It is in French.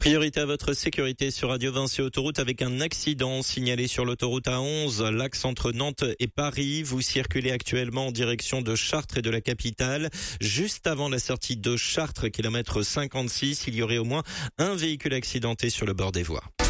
Priorité à votre sécurité sur Radio Vinci Autoroute avec un accident signalé sur l'autoroute A11, l'axe entre Nantes et Paris. Vous circulez actuellement en direction de Chartres et de la capitale. Juste avant la sortie de Chartres, kilomètre 56, il y aurait au moins un véhicule accidenté sur le bord des voies.